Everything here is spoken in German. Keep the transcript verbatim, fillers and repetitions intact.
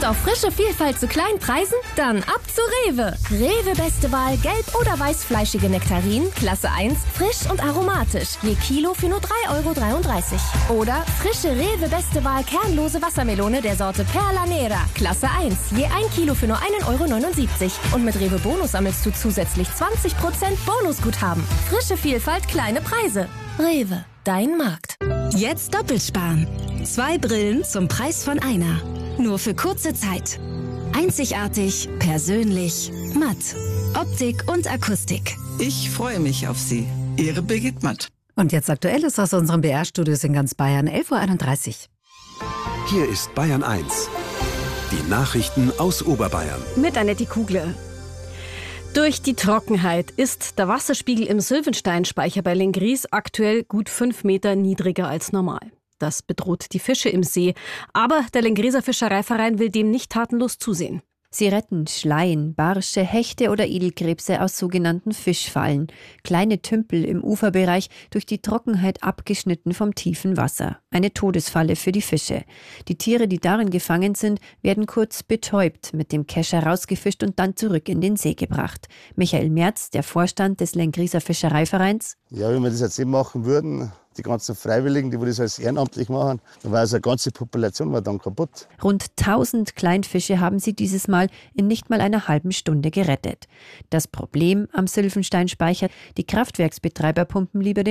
auf frische Vielfalt zu kleinen Preisen? Dann ab zu Rewe. Rewe beste Wahl gelb- oder weißfleischige Nektarinen, Klasse eins, frisch und aromatisch. Je Kilo für nur drei Euro dreiunddreißig. Oder frische Rewe beste Wahl kernlose Wassermelone der Sorte Perla Nera, Klasse eins. Je ein Kilo für nur ein Euro neunundsiebzig. Und mit Rewe Bonus sammelst du zusätzlich zwanzig Prozent Bonusguthaben. Frische Vielfalt, kleine Preise. Rewe, dein Markt. Jetzt doppelt sparen. Zwei Brillen zum Preis von einer. Nur für kurze Zeit. Einzigartig, persönlich, matt. Optik und Akustik. Ich freue mich auf Sie. Ihre Birgit Matt. Und jetzt Aktuelles aus unserem B R-Studios in ganz Bayern, elf Uhr einunddreißig. Hier ist Bayern eins. Die Nachrichten aus Oberbayern. Mit Annette Kugler. Durch die Trockenheit ist der Wasserspiegel im Sylvensteinspeicher bei Lenggries aktuell gut fünf Meter niedriger als normal. Das bedroht die Fische im See. Aber der Lengrieser Fischereiverein will dem nicht tatenlos zusehen. Sie retten Schleien, Barsche, Hechte oder Edelkrebse aus sogenannten Fischfallen. Kleine Tümpel im Uferbereich, durch die Trockenheit abgeschnitten vom tiefen Wasser. Eine Todesfalle für die Fische. Die Tiere, die darin gefangen sind, werden kurz betäubt, mit dem Kescher rausgefischt und dann zurück in den See gebracht. Michael Merz, der Vorstand des Lengrieser Fischereivereins. Ja, wenn wir das jetzt eben machen würden, die ganzen Freiwilligen, die das als ehrenamtlich machen, dann war also eine ganze Population war dann kaputt. Rund tausend Kleinfische haben sie dieses Mal in nicht mal einer halben Stunde gerettet. Das Problem am Sylvensteinspeicher: die Kraftwerksbetreiber pumpen lieber den